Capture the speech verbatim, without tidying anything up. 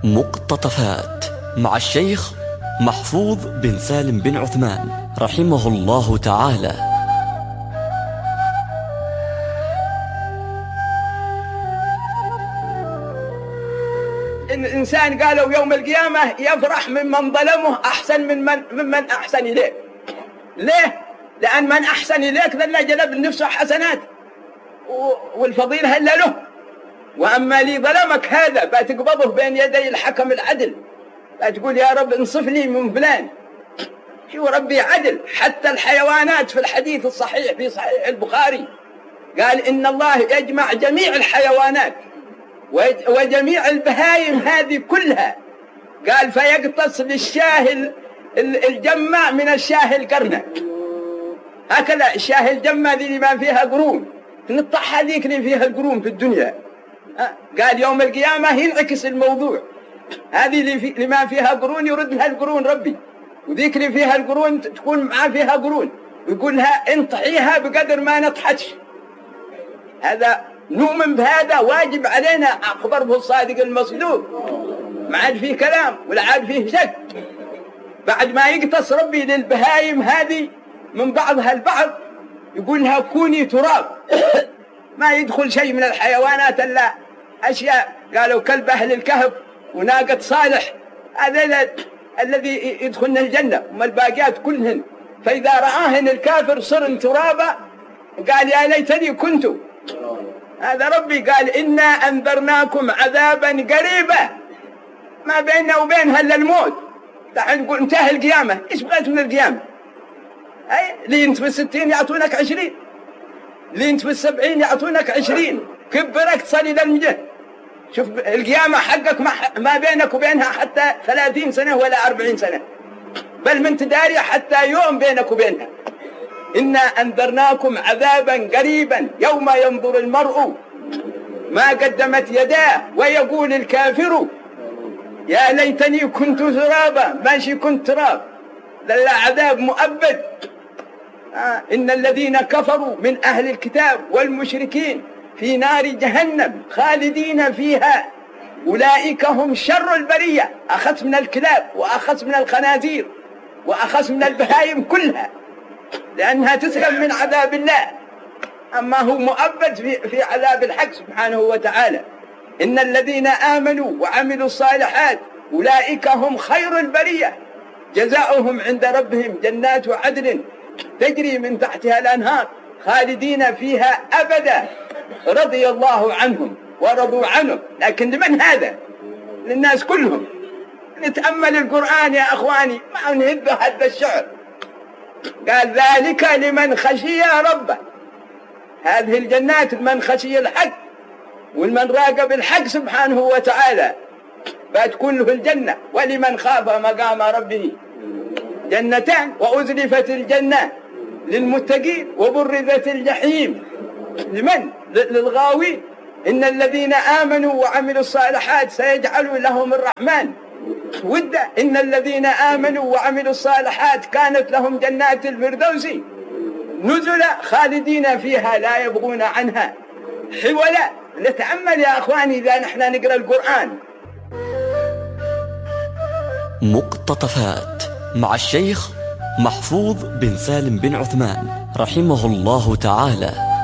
مقتطفات مع الشيخ محفوظ بن سالم بن عثمان رحمه الله تعالى. إن الإنسان قالوا يوم القيامة يفرح ممن ظلمه أحسن من من ممن أحسن إليه. ليه؟ لأن من أحسن إليك ذل جلب لنفسه حسنات والفضيل هلا له، وأما لي ظلمك هذا فتقبضه بين يدي الحكم العدل، فتقول يا رب انصف لي من فلان. شو ربي عدل. حتى الحيوانات في الحديث الصحيح في صحيح البخاري قال إن الله يجمع جميع الحيوانات وجميع البهايم هذه كلها، قال فيقتص للشاه الجمع من الشاه القرنة. هكذا الشاه الجمع ذي اللي ما فيها قرون نطح هذيك اللي فيها القرون في الدنيا. قال يوم القيامة ينعكس الموضوع، هذه اللي, في اللي ما فيها قرون يرد لها القرون ربي، وذيك اللي فيها القرون تكون معاه فيها قرون ويقول لها انطحيها بقدر ما نطحتش. هذا نؤمن بهذا، واجب علينا أخبر به الصادق المصدوق، ما عاد فيه كلام ولا عاد فيه شك. بعد ما يقتص ربي للبهايم هذه من بعضها البعض يقول لها كوني تراب ما يدخل شيء من الحيوانات إلا أشياء قالوا كلب أهل الكهف وناقة صالح، هذا الذي يدخلن الجنة، وما الباقيات كلهن. فإذا رآهن الكافر صرن ترابا قال يا ليتني كنت. هذا ربي قال إنا أنذرناكم عذابا قريبا ما بيننا وبينها إلا الموت. دحين نقول انتهى القيامة، إيش بغيت من القيامة؟ أي اللي انت في الستين يعطونك عشرين، اللي انت في السبعين يعطونك عشرين، كبرك تصل إلى المئة. شوف القيامة حقك ما بينك وبينها حتى ثلاثين سنة ولا أربعين سنة، بل من تداري حتى يوم بينك وبينها. إنا أنذرناكم عذابا قريبا يوم ينظر المرء ما قدمت يداه ويقول الكافر يا ليتني كنت ترابا. ماشي كنت تراب، لا عذاب مؤبد. آه. إن الذين كفروا من أهل الكتاب والمشركين في نار جهنم خالدين فيها أولئك هم شر البرية. أخذ من الكلاب وأخذ من الخنازير وأخذ من البهايم كلها لأنها تسلم من عذاب الله، أما هو مؤبد في, في عذاب الحق سبحانه وتعالى. إن الذين آمنوا وعملوا الصالحات أولئك هم خير البرية جزاؤهم عند ربهم جنات عدن تجري من تحتها الأنهار خالدين فيها أبدا رضي الله عنهم ورضوا عنه. لكن لمن هذا؟ للناس كلهم. نتأمل القرآن يا أخواني ما نهد هذا الشعر. قال ذلك لمن خشي ربه. هذه الجنات لمن خشي الحق ولمن راقب الحق سبحانه وتعالى فتكون له الجنة. ولمن خاف مقام ربه جنتان وأزلفت الجنة للمتقين وبرزت الجحيم لمن؟ للغاوين. إن الذين آمنوا وعملوا الصالحات سيجعل لهم الرحمن ودا. إن الذين آمنوا وعملوا الصالحات كانت لهم جنات الفردوس نزلا خالدين فيها لا يبغون عنها حولا. نتأمل يا أخواني إذا نحن نقرأ القرآن. مقتطفات مع الشيخ محفوظ بن سالم بن عثمان رحمه الله تعالى.